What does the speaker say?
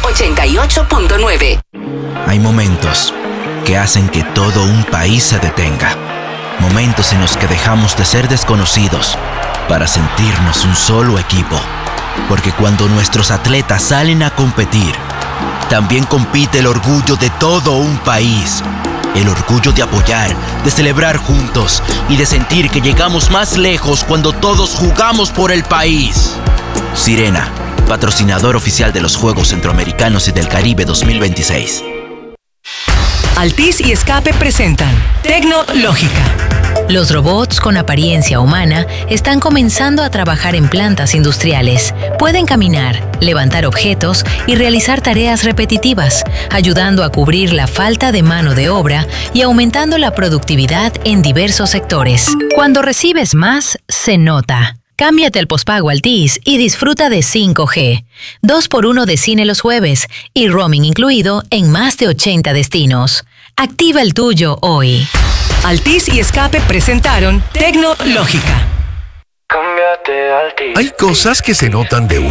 88.9. Hay momentos que hacen que todo un país se detenga. Momentos en los que dejamos de ser desconocidos para sentirnos un solo equipo. Porque cuando nuestros atletas salen a competir, también compite el orgullo de todo un país. El orgullo de apoyar, de celebrar juntos y de sentir que llegamos más lejos cuando todos jugamos por el país. Sirena, patrocinador oficial de los Juegos Centroamericanos y del Caribe 2026. Altis y Escape presentan Tecnológica. Los robots con apariencia humana están comenzando a trabajar en plantas industriales. Pueden caminar, levantar objetos y realizar tareas repetitivas, ayudando a cubrir la falta de mano de obra y aumentando la productividad en diversos sectores. Cuando recibes más, se nota. Cámbiate al pospago Altis y disfruta de 5G, 2x1 de cine los jueves y roaming incluido en más de 80 destinos. Activa el tuyo hoy. Altis y Escape presentaron Tecnológica. Hay cosas que se notan de